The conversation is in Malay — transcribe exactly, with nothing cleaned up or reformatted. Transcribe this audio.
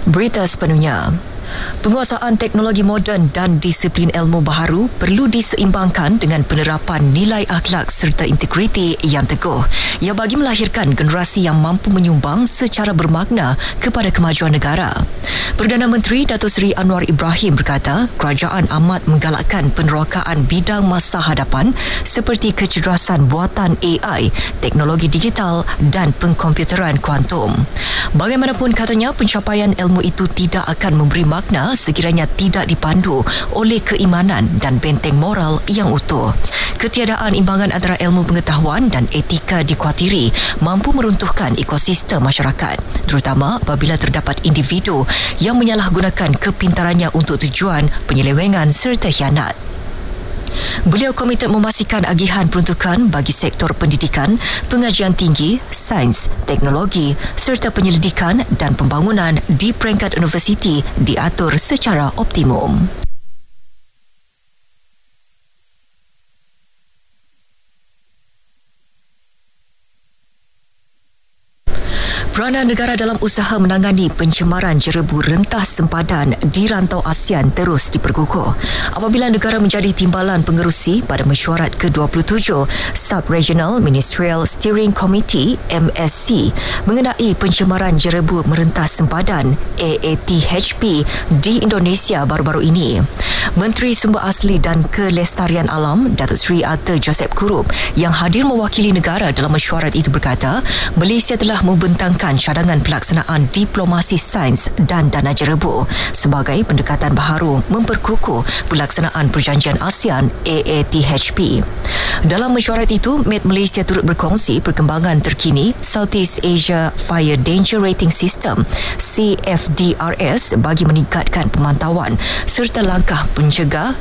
Berita sepenuhnya. Penguasaan teknologi moden dan disiplin ilmu baharu perlu diseimbangkan dengan penerapan nilai akhlak serta integriti yang teguh. Ia bagi melahirkan generasi yang mampu menyumbang secara bermakna kepada kemajuan negara. Perdana Menteri Datuk Seri Anwar Ibrahim berkata, kerajaan amat menggalakkan penerokaan bidang masa hadapan seperti kecerdasan buatan A I, teknologi digital dan pengkomputeran kuantum. Bagaimanapun katanya, pencapaian ilmu itu tidak akan memberi makna sekiranya tidak dipandu oleh keimanan dan benteng moral yang utuh. Ketiadaan imbangan antara ilmu pengetahuan dan etika dikhawatiri mampu meruntuhkan ekosistem masyarakat, terutama apabila terdapat individu yang menyalahgunakan kepintarannya untuk tujuan penyelewengan serta khianat. Beliau komited memastikan agihan peruntukan bagi sektor pendidikan, pengajian tinggi, sains, teknologi serta penyelidikan dan pembangunan di peringkat universiti diatur secara optimum. Peranan negara dalam usaha menangani pencemaran jerebu rentas sempadan di rantau ASEAN terus diperkukuh apabila negara menjadi timbalan pengerusi pada mesyuarat ke dua puluh tujuh Sub-Regional Ministerial Steering Committee M S C mengenai pencemaran jerebu merentas sempadan A A T H P di Indonesia baru-baru ini. Menteri Sumber Asli dan Kelestarian Alam Datuk Seri Arthur Joseph Kurup yang hadir mewakili negara dalam mesyuarat itu berkata, Malaysia telah membentangkan cadangan pelaksanaan diplomasi sains dan dana jerebu sebagai pendekatan baharu memperkukuh pelaksanaan perjanjian ASEAN A A T H P. Dalam mesyuarat itu, M E T Malaysia turut berkongsi perkembangan terkini Southeast Asia Fire Danger Rating System C F D R S bagi meningkatkan pemantauan serta langkah pencegah